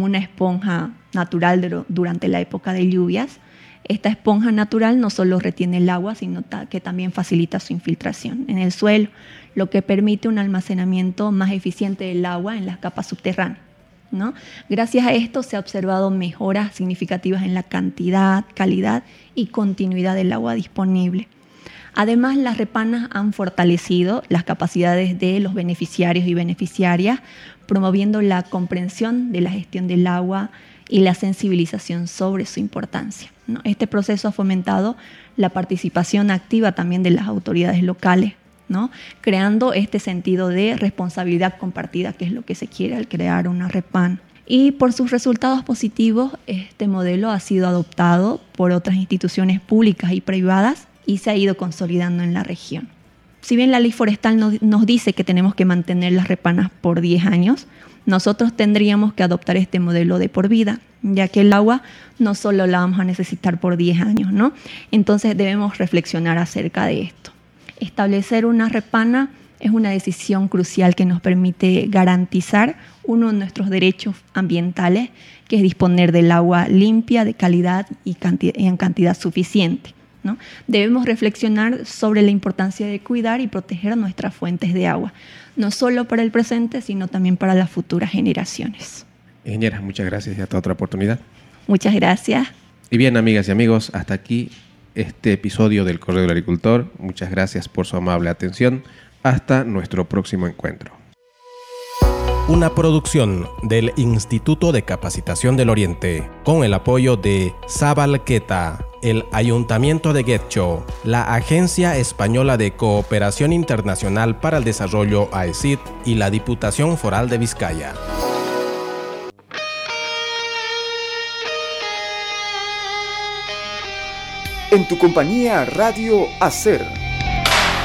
una esponja natural durante la época de lluvias. Esta esponja natural no solo retiene el agua, sino que también facilita su infiltración en el suelo, lo que permite un almacenamiento más eficiente del agua en las capas subterráneas, ¿no? Gracias a esto se ha observado mejoras significativas en la cantidad, calidad y continuidad del agua disponible. Además, las repanas han fortalecido las capacidades de los beneficiarios y beneficiarias, promoviendo la comprensión de la gestión del agua y la sensibilización sobre su importancia, ¿no? Este proceso ha fomentado la participación activa también de las autoridades locales, ¿no? Creando este sentido de responsabilidad compartida, que es lo que se quiere al crear una repana. Y por sus resultados positivos, este modelo ha sido adoptado por otras instituciones públicas y privadas y se ha ido consolidando en la región. Si bien la ley forestal nos dice que tenemos que mantener las repanas por 10 años, nosotros tendríamos que adoptar este modelo de por vida, ya que el agua no solo la vamos a necesitar por 10 años, ¿no? Entonces debemos reflexionar acerca de esto. Establecer una repana es una decisión crucial que nos permite garantizar uno de nuestros derechos ambientales, que es disponer del agua limpia, de calidad y en cantidad suficiente, ¿no? Debemos reflexionar sobre la importancia de cuidar y proteger nuestras fuentes de agua, no solo para el presente, sino también para las futuras generaciones. Ingeniera, muchas gracias y hasta otra oportunidad. Muchas gracias. Y bien, amigas y amigos, hasta aquí este episodio del Correo del Agricultor. Muchas gracias por su amable atención. Hasta nuestro próximo encuentro. Una producción del Instituto de Capacitación del Oriente, con el apoyo de Zabalqueta, el Ayuntamiento de Getxo, la Agencia Española de Cooperación Internacional para el Desarrollo AECID y la Diputación Foral de Vizcaya. En tu compañía Radio Hacer.